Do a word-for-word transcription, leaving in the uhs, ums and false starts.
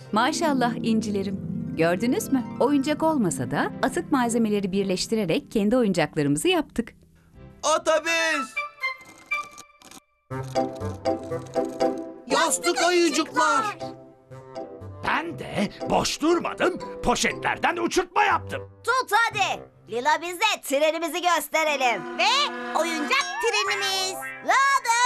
Maşallah incilerim. Gördünüz mü? Oyuncak olmasa da atık malzemeleri birleştirerek kendi oyuncaklarımızı yaptık. Otobüs! Yastık ayıcıklar! Ben de boş durmadım, poşetlerden uçurtma yaptım. Tut hadi. Lila bize trenimizi gösterelim. Ve oyuncak trenimiz. Lada!